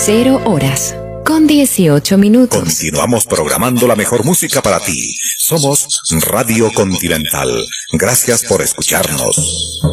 0:18. Continuamos programando la mejor música para ti. Somos Radio Continental. Gracias por escucharnos.